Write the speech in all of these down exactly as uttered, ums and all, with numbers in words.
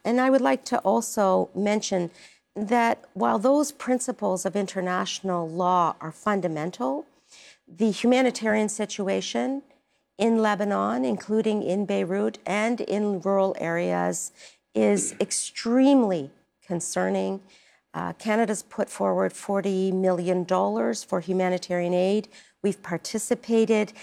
And I would like to also mention that while those principles of international law are fundamental, the humanitarian situation in Lebanon, including in Beirut and in rural areas, is extremely concerning. Uh, Canada's put forward forty million dollars for humanitarian aid. We've participated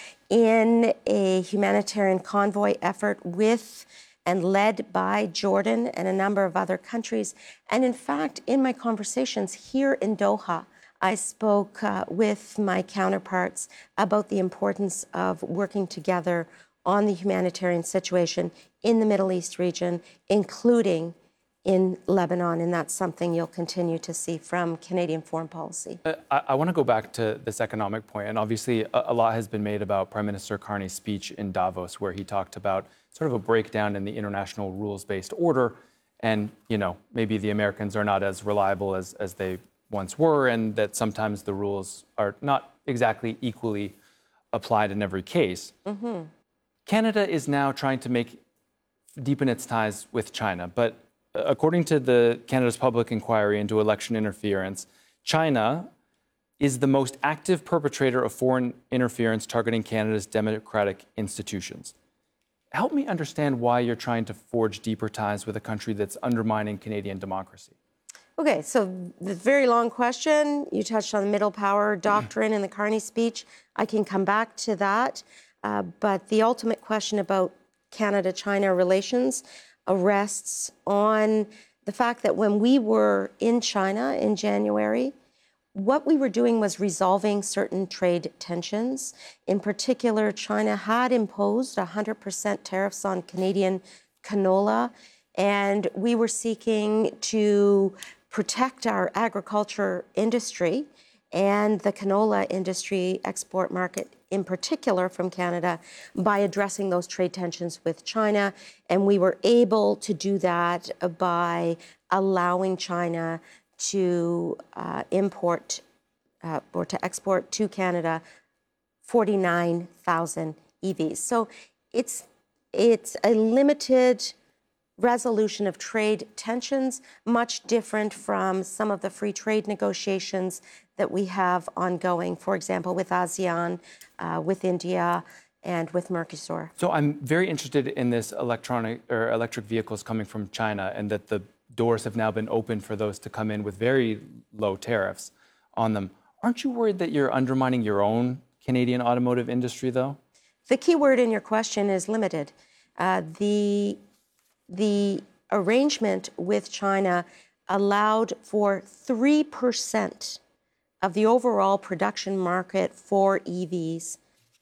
in a humanitarian convoy effort with and led by Jordan and a number of other countries. And in fact, in my conversations here in Doha, I spoke uh, with my counterparts about the importance of working together on the humanitarian situation in the Middle East region, including in Lebanon, and that's something you'll continue to see from Canadian foreign policy. Uh, I, I want to go back to this economic point, and obviously a, a lot has been made about Prime Minister Carney's speech in Davos, where he talked about sort of a breakdown in the international rules-based order, and, you know, maybe the Americans are not as reliable as, as they once were, and that sometimes the rules are not exactly equally applied in every case. Mm-hmm. Canada is now trying to make deepen its ties with China, but according to the Canada's public inquiry into election interference, China is the most active perpetrator of foreign interference targeting Canada's democratic institutions. Help me understand why you're trying to forge deeper ties with a country that's undermining Canadian democracy. Okay, so the very long question, you touched on the middle power doctrine in the Carney speech. I can come back to that. Uh, but the ultimate question about Canada-China relations rests on the fact that when we were in China in January, what we were doing was resolving certain trade tensions. In particular, China had imposed one hundred percent tariffs on Canadian canola, and we were seeking to protect our agriculture industry and the canola industry export market in particular from Canada by addressing those trade tensions with China. And we were able to do that by allowing China to uh, import uh, or to export to Canada forty-nine thousand E Vs. So it's it's a limited resolution of trade tensions, much different from some of the free trade negotiations that we have ongoing, for example, with ASEAN, uh, with India, and with Mercosur. So I'm very interested in this electronic or electric vehicles coming from China, and that the doors have now been opened for those to come in with very low tariffs on them. Aren't you worried that you're undermining your own Canadian automotive industry, though? The key word in your question is limited. Uh, the The arrangement with China allowed for three percent of the overall production market for E Vs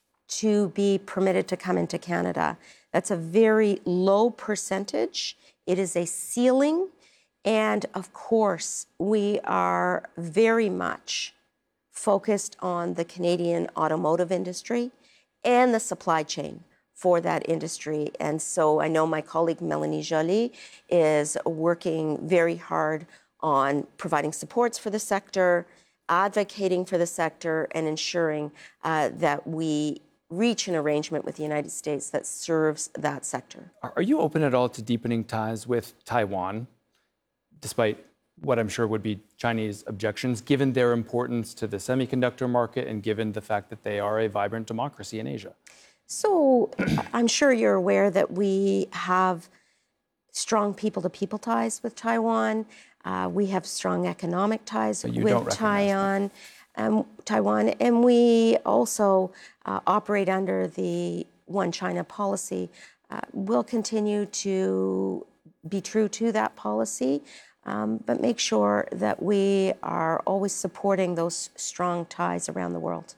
to be permitted to come into Canada. That's a very low percentage. It is a ceiling. And of course, we are very much focused on the Canadian automotive industry and the supply chain for that industry. And so I know my colleague Melanie Joly is working very hard on providing supports for the sector, advocating for the sector, and ensuring uh, that we reach an arrangement with the United States that serves that sector. Are you open at all to deepening ties with Taiwan, despite what I'm sure would be Chinese objections, given their importance to the semiconductor market and given the fact that they are a vibrant democracy in Asia? So I'm sure you're aware that we have strong people-to-people ties with Taiwan. Uh, we have strong economic ties so with Taiwan, um, Taiwan, and we also uh, operate under the One China policy. Uh, we'll continue to be true to that policy, um, but make sure that we are always supporting those strong ties around the world.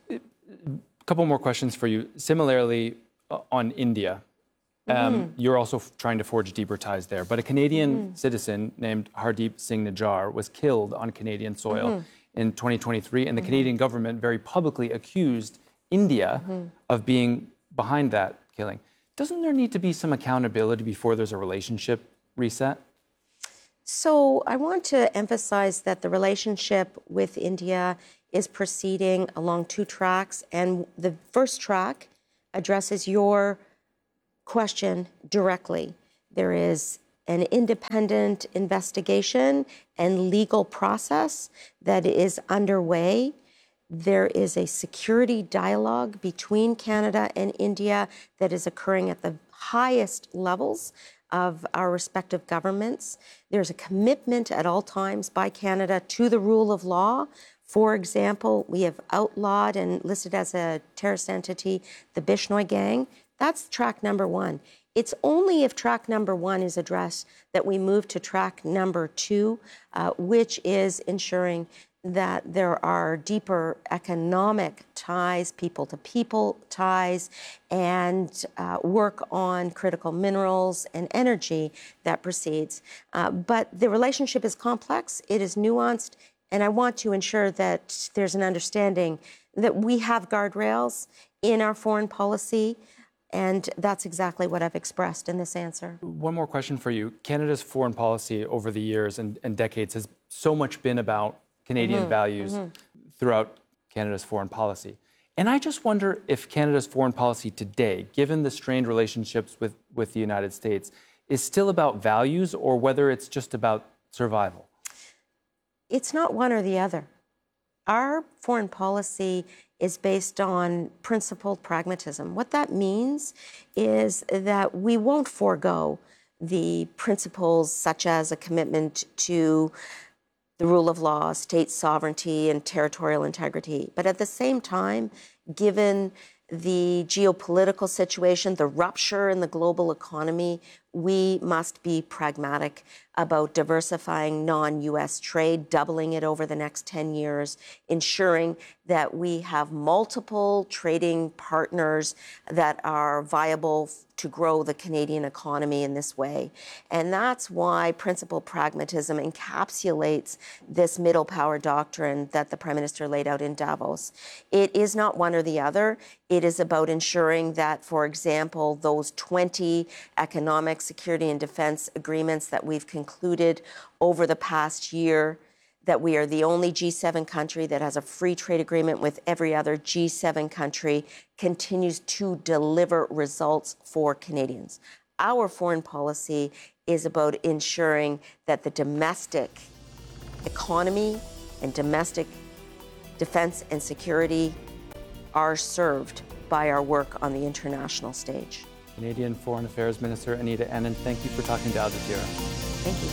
A couple more questions for you. Similarly, uh, on India, um, mm-hmm. you're also f- trying to forge deeper ties there. But a Canadian mm-hmm. citizen named Hardeep Singh Nijjar was killed on Canadian soil mm-hmm. in twenty twenty-three, and the mm-hmm. Canadian government very publicly accused India mm-hmm. of being behind that killing. Doesn't there need to be some accountability before there's a relationship reset? So I want to emphasize that the relationship with India is proceeding along two tracks, and the first track addresses your question directly. There is an independent investigation and legal process that is underway. There is a security dialogue between Canada and India that is occurring at the highest levels of our respective governments. There's a commitment at all times by Canada to the rule of law. For example, we have outlawed and listed as a terrorist entity the Bishnoi gang. That's track number one. It's only if track number one is addressed that we move to track number two, uh, which is ensuring that there are deeper economic ties, people-to-people ties, and uh, work on critical minerals and energy that proceeds. Uh, but the relationship is complex, it is nuanced, and I want to ensure that there's an understanding that we have guardrails in our foreign policy, and that's exactly what I've expressed in this answer. One more question for you. Canada's foreign policy over the years and, and decades has so much been about Canadian mm-hmm. values mm-hmm. throughout Canada's foreign policy. And I just wonder if Canada's foreign policy today, given the strained relationships with, with the United States, is still about values or whether it's just about survival. It's not one or the other. Our foreign policy is based on principled pragmatism. What that means is that we won't forego the principles such as a commitment to the rule of law, state sovereignty, and territorial integrity. But at the same time, given the geopolitical situation, the rupture in the global economy, we must be pragmatic about diversifying non-U S trade, doubling it over the next ten years, ensuring that we have multiple trading partners that are viable to grow the Canadian economy in this way. And that's why principled pragmatism encapsulates this middle power doctrine that the Prime Minister laid out in Davos. It is not one or the other. It is about ensuring that, for example, those twenty economic, security, and defense agreements that we've concluded over the past year, that we are the only G seven country that has a free trade agreement with every other G seven country, continues to deliver results for Canadians. Our foreign policy is about ensuring that the domestic economy and domestic defense and security are served by our work on the international stage. Canadian Foreign Affairs Minister Anita Anand, thank you for talking to Al Jazeera. Thank you.